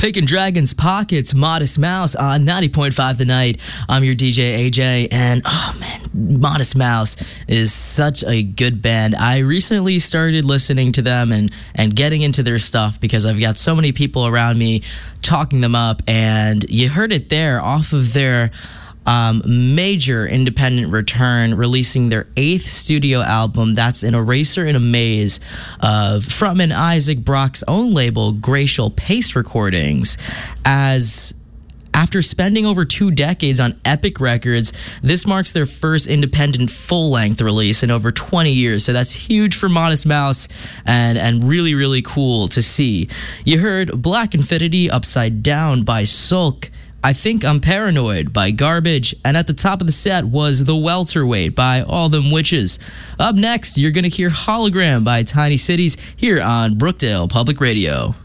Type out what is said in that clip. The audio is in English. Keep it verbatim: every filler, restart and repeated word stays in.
Picking Dragon's Pockets, Modest Mouse on ninety point five The Night. I'm your D J, A J, and oh man, Modest Mouse is such a good band. I recently started listening to them and, and getting into their stuff because I've got so many people around me talking them up, and you heard it there off of their Um, major independent return, releasing their eighth studio album. That's An Eraser in a Maze, of from an Isaac Brock's own label, Glacial Pace Recordings. As after spending over two decades on Epic Records, this marks their first independent full-length release in over twenty years. So that's huge for Modest Mouse and, and really, really cool to see. You heard Black Infinity, Upside Down by Sulk, I Think I'm Paranoid by Garbage, and at the top of the set was The Welterweight by All Them Witches. Up next, you're going to hear Hologram by Tiny Cities here on Brookdale Public Radio.